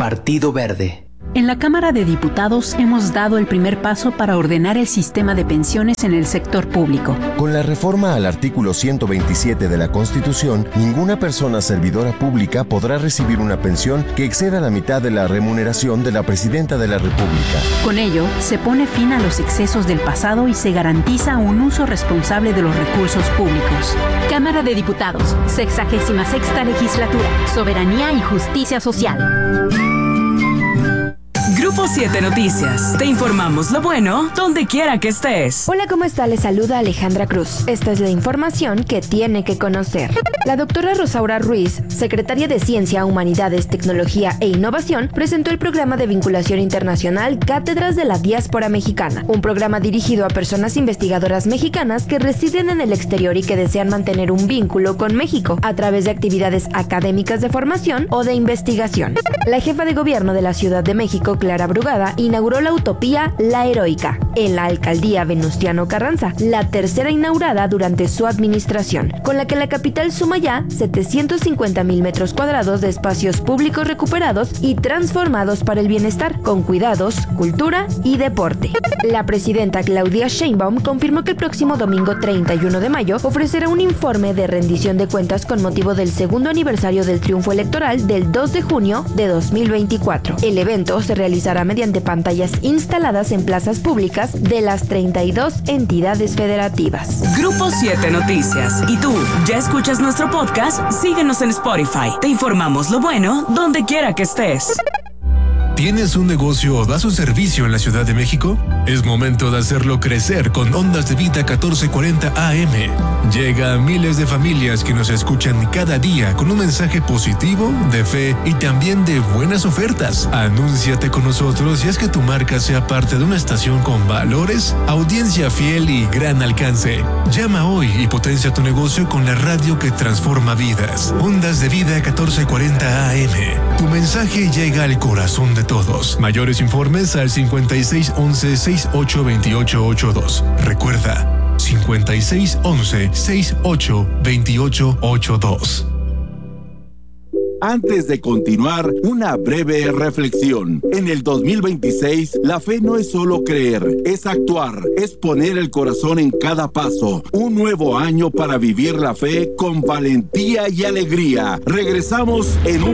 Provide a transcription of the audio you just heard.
Partido Verde. En la Cámara de Diputados hemos dado el primer paso para ordenar el sistema de pensiones en el sector público. Con la reforma al artículo 127 de la Constitución, ninguna persona servidora pública podrá recibir una pensión que exceda la mitad de la remuneración de la Presidenta de la República. Con ello, se pone fin a los excesos del pasado y se garantiza un uso responsable de los recursos públicos. Cámara de Diputados, 66ª Legislatura, Soberanía y Justicia Social. Grupo 7 Noticias. Te informamos lo bueno donde quiera que estés. Hola, ¿cómo está? Les saluda Alejandra Cruz. Esta es la información que tiene que conocer. La doctora Rosaura Ruiz, secretaria de Ciencia, Humanidades, Tecnología e Innovación, presentó el programa de vinculación internacional Cátedras de la Diáspora Mexicana, un programa dirigido a personas investigadoras mexicanas que residen en el exterior y que desean mantener un vínculo con México a través de actividades académicas de formación o de investigación. La jefa de gobierno de la Ciudad de México, Clara Brugada, inauguró la utopía La Heroica en la alcaldía Venustiano Carranza, la tercera inaugurada durante su administración, con la que la capital suma ya 750,000 metros cuadrados de espacios públicos recuperados y transformados para el bienestar, con cuidados, cultura y deporte. La presidenta Claudia Sheinbaum confirmó que el próximo domingo 31 de mayo ofrecerá un informe de rendición de cuentas con motivo del segundo aniversario del triunfo electoral del 2 de junio de 2024. El evento se realizará mediante pantallas instaladas en plazas públicas de las 32 entidades federativas. Grupo 7 Noticias. ¿Y tú, ya escuchas nuestro podcast? Síguenos en Spotify. Te informamos lo bueno donde quiera que estés. ¿Tienes un negocio o das un servicio en la Ciudad de México? Es momento de hacerlo crecer con Ondas de Vida 1440 AM. Llega a miles de familias que nos escuchan cada día con un mensaje positivo, de fe y también de buenas ofertas. Anúnciate con nosotros y haz que tu marca sea parte de una estación con valores, audiencia fiel y gran alcance. Llama hoy y potencia tu negocio con la radio que transforma vidas. Ondas de Vida 1440 AM. Tu mensaje llega al corazón de todos. Mayores informes al 5611-682882. Recuerda, 5611-682882. Antes de continuar, una breve reflexión. En el 2026, la fe no es solo creer, es actuar, es poner el corazón en cada paso. Un nuevo año para vivir la fe con valentía y alegría. Regresamos en un